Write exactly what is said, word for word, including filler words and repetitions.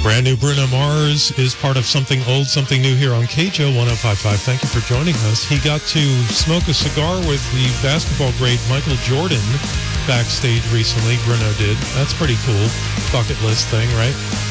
Brand new Bruno Mars is part of Something Old, Something New here on K J O one oh five point five. Thank you for joining us. He got to smoke a cigar with the basketball great Michael Jordan backstage recently. Bruno did. That's pretty cool. Bucket list thing, right?